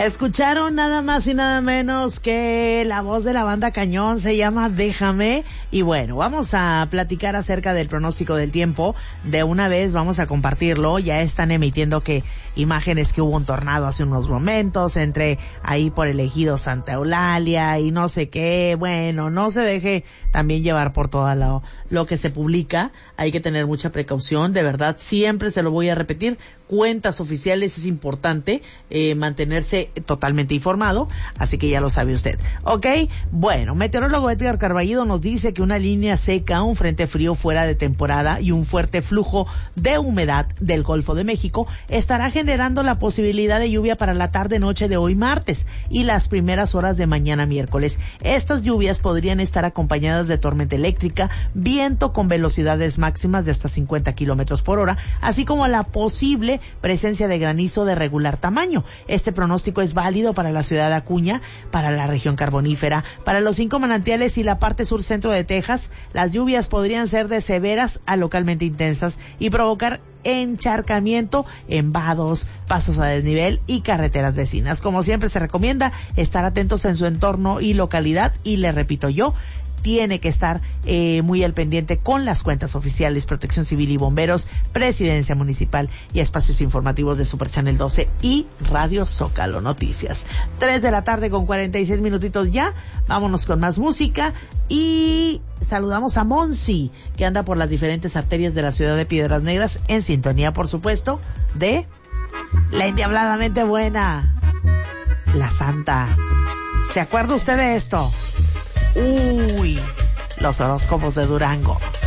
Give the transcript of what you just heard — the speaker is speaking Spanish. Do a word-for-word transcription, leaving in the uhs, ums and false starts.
Escucharon nada más y nada menos que la voz de la banda Cañón, se llama Déjame. Y bueno, vamos a platicar acerca del pronóstico del tiempo. De una vez vamos a compartirlo. Ya están emitiendo que imágenes que hubo un tornado hace unos momentos entre ahí por el ejido Santa Eulalia y no sé qué. Bueno, no se deje también llevar por todo lo, lo que se publica. Hay que tener mucha precaución, de verdad, siempre se lo voy a repetir. Cuentas oficiales es importante eh, mantenerse totalmente informado, así que ya lo sabe usted. ¿Ok? Bueno, meteorólogo Edgar Carballido nos dice que una línea seca, un frente frío fuera de temporada y un fuerte flujo de humedad del Golfo de México estará generando la posibilidad de lluvia para la tarde-noche de hoy martes y las primeras horas de mañana miércoles. Estas lluvias podrían estar acompañadas de tormenta eléctrica, viento con velocidades máximas de hasta cincuenta kilómetros por hora, así como la posible presencia de granizo de regular tamaño. Este pronóstico es válido para la ciudad de Acuña, para la región carbonífera, para los cinco manantiales y la parte sur centro de Texas. Las lluvias podrían ser de severas a localmente intensas y provocar encharcamiento en vados, pasos a desnivel y carreteras vecinas. Como siempre se recomienda estar atentos en su entorno y localidad, y le repito yo, tiene que estar eh, muy al pendiente con las cuentas oficiales, Protección Civil y Bomberos, Presidencia Municipal y espacios informativos de Super Channel doce y Radio Zócalo Noticias. Tres de la tarde con cuarenta y seis minutitos ya. Vámonos con más música y saludamos a Monsi, que anda por las diferentes arterias de la ciudad de Piedras Negras, en sintonía, por supuesto, de la endiabladamente buena, la Santa. ¿Se acuerda usted de esto? Uy, los horóscopos de Durango.